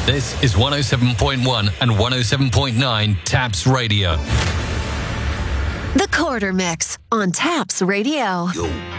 This is 107.1 and 107.9 Taps Radio. The Quarter Mix on Taps Radio. Yo.